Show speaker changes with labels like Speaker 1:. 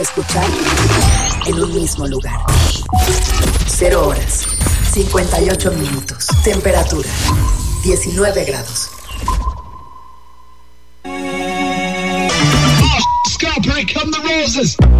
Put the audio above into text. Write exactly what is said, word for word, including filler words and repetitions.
Speaker 1: Escuchar en un mismo lugar. Cero horas, cincuenta y ocho minutos. Temperatura, diecinueve grados.
Speaker 2: Oh, Scott, here come the roses.